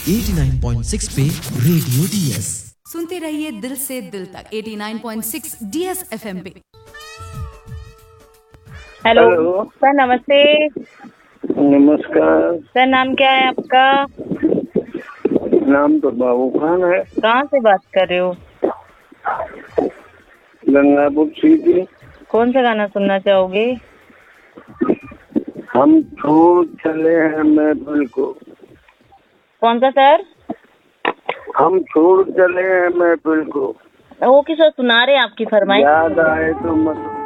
89.6 पे radio DS। सुनते रहिए दिल से दिल तक 89.6 DS FM पे। हेलो सर, नमस्ते। नमस्कार। सर, नाम क्या है आपका? नाम तो बाबू खान है। कहाँ से बात कर रहे हो? गंगापुर सिटी। कौन सा गाना सुनना चाहोगे? हम छोड़ चले हैं महफिल को। कौन सा सर? हम छोड़ चले हैं महफिल को। वो किस सुना रहे हैं, आपकी फरमाइश? याद आए तो मत